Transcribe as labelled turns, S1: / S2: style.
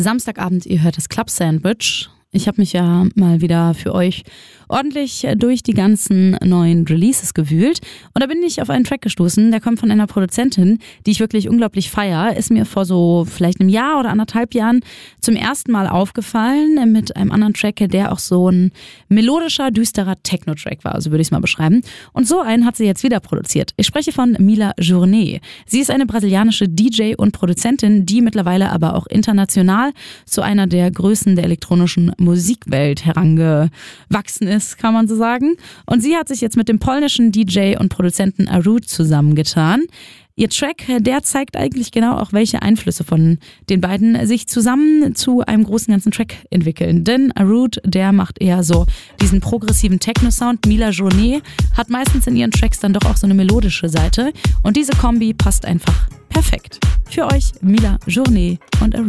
S1: Samstagabend, ihr hört das Club Sandwich. Ich habe mich ja mal wieder für euch ordentlich durch die ganzen neuen Releases gewühlt. Und da bin ich auf einen Track gestoßen, der kommt von einer Produzentin, die ich wirklich unglaublich feiere. Ist mir vor so vielleicht einem Jahr oder 1,5 Jahren zum ersten Mal aufgefallen mit einem anderen Track, der auch so ein melodischer, düsterer Techno-Track war, so würde ich es mal beschreiben. Und so einen hat sie jetzt wieder produziert. Ich spreche von Mila Journée. Sie ist eine brasilianische DJ und Produzentin, die mittlerweile aber auch international zu einer der Größen der elektronischen Musikwelt herangewachsen ist, kann man so sagen. Und sie hat sich jetzt mit dem polnischen DJ und Produzenten Arud zusammengetan. Ihr Track, der zeigt eigentlich genau auch, welche Einflüsse von den beiden sich zusammen zu einem großen ganzen Track entwickeln. Denn Arud, der macht eher so diesen progressiven Techno-Sound. Mila Journée hat meistens in ihren Tracks dann doch auch so eine melodische Seite. Und diese Kombi passt einfach perfekt. Für euch Mila Journée und Arud.